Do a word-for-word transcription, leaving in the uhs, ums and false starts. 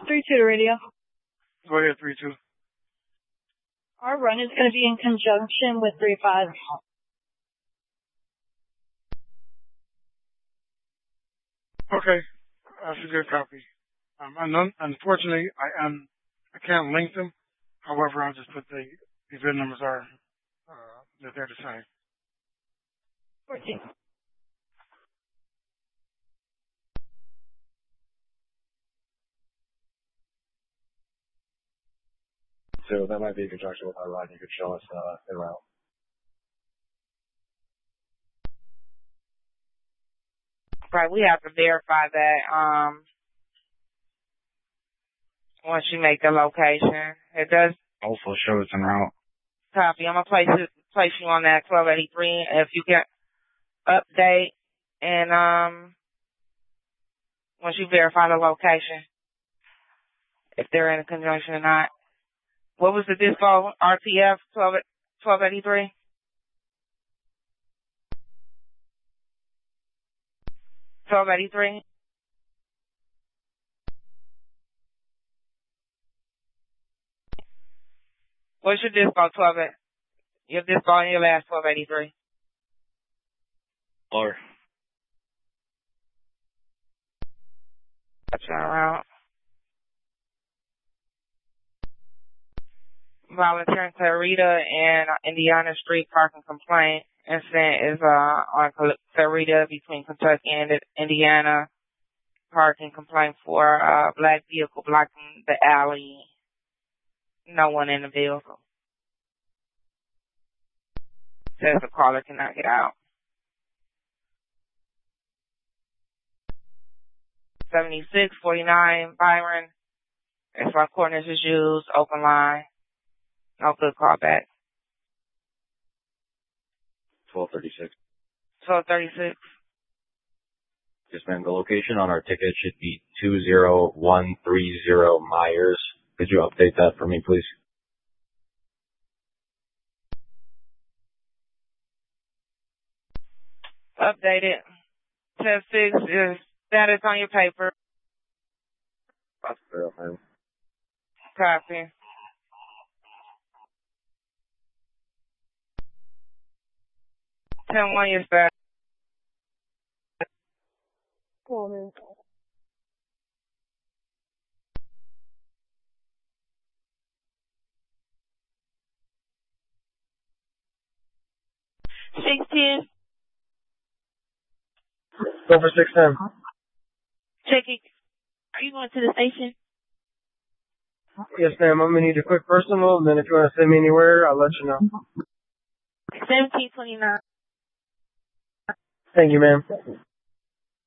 three two to radio. Go ahead, three two. Our run is going to be in conjunction with three five. Okay, that's a good copy. Um, un- unfortunately, I um, I can't link them. However, I'll just put the the VIN numbers are uh, that they're the same. fourteen. So that might be in conjunction with our run. You could show us uh, en route. Right, we have to verify that um once you make the location. It does Also show it's en route. copy. I'm gonna place it, place you on that twelve eighty-three. If you can update and um once you verify the location, if they're in conjunction or not. What was the dispo? R T F twelve eighty-three. twelve eighty-three. What's your dispo? twelve. Your dispo in your last twelve eighty-three. Lower. That's around. Volunteering Clarita and Indiana Street parking complaint incident is uh on Clarita between Kentucky and Indiana. Parking complaint for uh black vehicle blocking the alley. No one in the vehicle. Says the caller cannot get out. seventy-six forty-nine Byron. That's why coordinates is used. Open line. No good call back. twelve thirty-six. twelve thirty-six. Yes, ma'am. The location on our ticket should be two zero one three zero Myers. Could you update that for me, please? Update it. Test six is status on your paper. That's fair, ma'am. Copy. ten one, your status. Cool, man. six ten. Go for six ten. Checking. Are you going to the station? Yes, ma'am. I'm gonna need a quick personal, and then if you want to send me anywhere, I'll let you know. seventeen twenty-nine. Thank you, ma'am.